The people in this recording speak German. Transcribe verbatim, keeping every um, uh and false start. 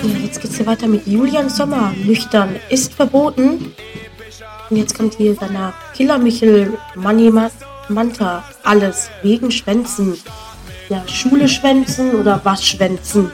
Ja, jetzt geht's hier weiter mit Julian Sommer. Nüchtern ist verboten. Und jetzt kommt hier danach Killer Michel, Money Ma- Manta. Alles wegen Schwänzen. Ja, Schule schwänzen oder was schwänzen?